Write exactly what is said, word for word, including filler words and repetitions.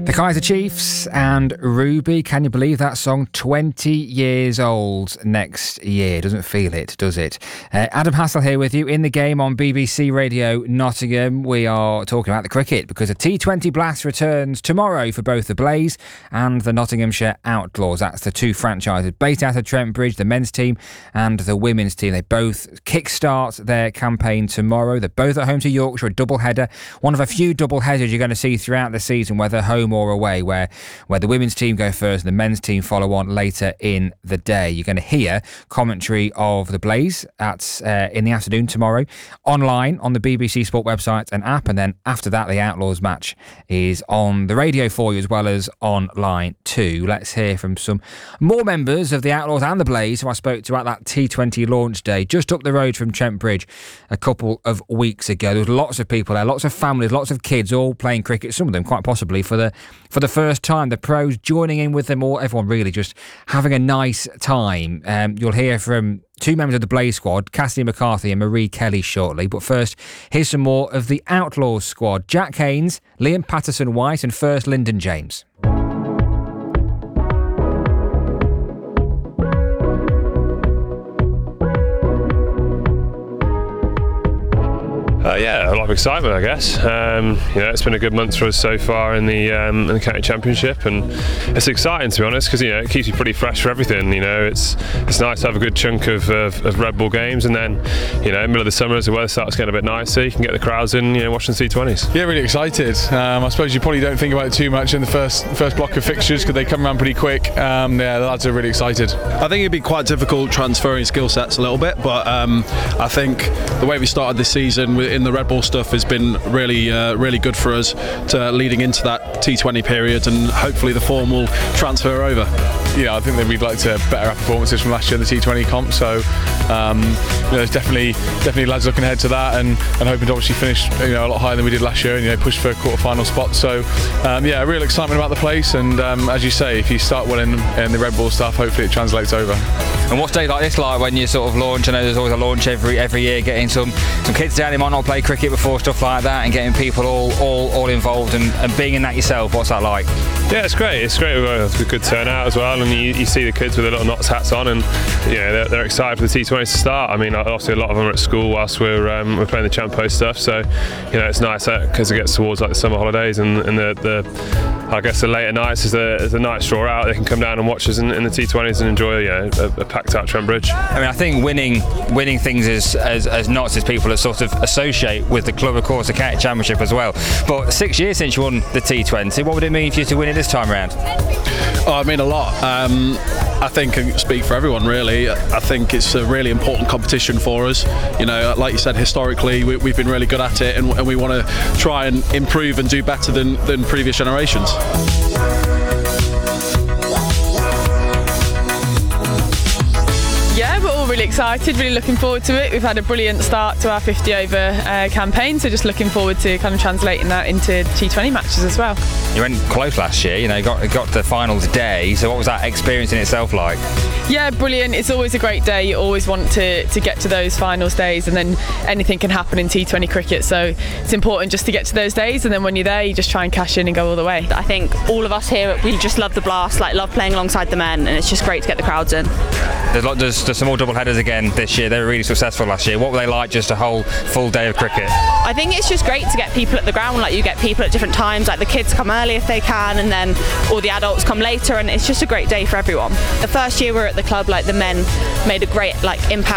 The Kaiser Chiefs and Ruby. Can you believe that song? twenty years old next year. Doesn't feel it, does it? Uh, Adam Hassel here with you in the game on B B C Radio Nottingham. We are talking about the cricket because a T twenty Blast returns tomorrow for both the Blaze and the Nottinghamshire Outlaws. That's the two franchises based out of Trent Bridge, the men's team and the women's team. They both kickstart their campaign tomorrow. They're both at home to Yorkshire, a double header. One of a few double headers you're going to see throughout the season, whether home or away, where where the women's team go first and the men's team follow on later in the day. You're going to hear commentary of the Blaze at uh, in the afternoon tomorrow, online on the B B C Sport website and app, and then after that the Outlaws match is on the radio for you as well as online too. Let's hear from some more members of the Outlaws and the Blaze who I spoke to at that T twenty launch day just up the road from Trent Bridge a couple of weeks ago. There was lots of people there, lots of families, lots of kids all playing cricket, some of them quite possibly for the for the first time. The pros joining in with them all, everyone really just having a nice time. Um, you'll hear from two members of the Blaze squad, Cassidy McCarthy and Marie Kelly shortly. But first, here's some more of the Outlaws squad. Jack Haynes, Liam Patterson-White and first Lyndon James. Uh, yeah, a lot of excitement, I guess. Um, you know, it's been a good month for us so far in the um, in the county championship, and it's exciting to be honest because you know it keeps you pretty fresh for everything. You know, it's it's nice to have a good chunk of, of, of Red Bull games, and then you know, in the middle of the summer as the weather starts getting a bit nicer, you can get the crowds in, you know, watching T twenties. Yeah, really excited. Um, I suppose you probably don't think about it too much in the first first block of fixtures because they come around pretty quick. Um, yeah, the lads are really excited. I think it'd be quite difficult transferring skill sets a little bit, but um, I think the way we started this season with in the Red Bull stuff has been really uh, really good for us to leading into that T twenty period, and hopefully the form will transfer over. Yeah, I think that we'd like to better our performances from last year in the T twenty comp, so um, you know, there's definitely definitely lads looking ahead to that and, and hoping to obviously finish you know a lot higher than we did last year and you know push for a quarter final spot. So um, yeah, real excitement about the place, and um, as you say, if you start well in, in the Red Bull stuff, hopefully it translates over. And what's a day like this like when you sort of launch? I know there's always a launch every every year, getting some some kids down who might not play cricket before, stuff like that, and getting people all all, all involved and, and being in that yourself. What's that like? Yeah, it's great. It's great. We've got a good turnout as well, and you, you see the kids with the little Notts hats on, and you know they're, they're excited for the T twenty to start. I mean, obviously a lot of them are at school whilst we're um, we're playing the Champo stuff, so you know it's nice because it gets towards like the summer holidays and, and the, the I guess the later nights as the as the nights draw out, they can come down and watch us in, in the T twenties and enjoy you know, a, a packed out Trent Bridge. I mean, I think winning winning things as as, as Notts as people that sort of associate with the club, of course, the county championship as well. But six years since you won the T twenty, what would it mean for you to win it this time around? Oh, I mean a lot. Um, I think I can speak for everyone really. I think it's a really important competition for us. You know, like you said, historically we, we've been really good at it, and, and we want to try and improve and do better than, than previous generations. Yeah, we're all really excited, really looking forward to it. We've had a brilliant start to our fifty over uh, campaign, so just looking forward to kind of translating that into T twenty matches as well. You went close last year, you know, got got to the finals day, so what was that experience in itself like? Yeah, brilliant. It's always a great day. You always want to, to get to those finals days, and then anything can happen in T twenty cricket, so it's important just to get to those days, and then when you're there you just try and cash in and go all the way. I think all of us here, we just love the Blast, like love playing alongside the men, and it's just great to get the crowds in. There's, lot, there's, there's some more double headers again this year. They were really successful last year. What were they like, just a whole full day of cricket? I think it's just great to get people at the ground. Like you get people at different times, like the kids come early if they can, and then all the adults come later, and it's just a great day for everyone. The first year we were at the club, like the men made a great like impact